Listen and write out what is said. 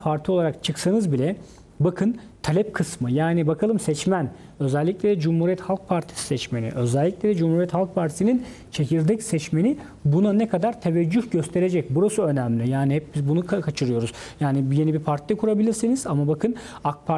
parti olarak çıksanız bile bakın talep kısmı, yani bakalım seçmen, özellikle de Cumhuriyet Halk Partisi seçmeni, özellikle de Cumhuriyet Halk Partisi'nin çekirdek seçmeni buna ne kadar teveccüh gösterecek? Burası önemli. Yani hep biz bunu kaçırıyoruz. Yani yeni bir parti kurabilirsiniz ama bakın AK Parti